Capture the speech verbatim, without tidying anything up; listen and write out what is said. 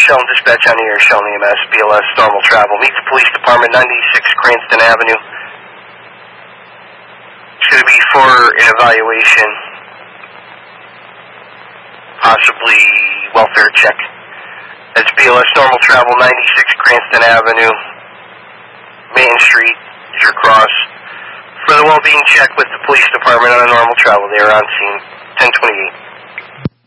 Shelton Dispatch on the air, Shelton E M S, B L S, normal travel. Meet the police department, ninety-six Cranston Avenue. It's going to be for an evaluation, possibly welfare check. That's B L S, normal travel, ninety-six Cranston Avenue, Main Street, is your cross. For the well-being check with the police department on a normal travel, they are on scene, ten twenty-eight.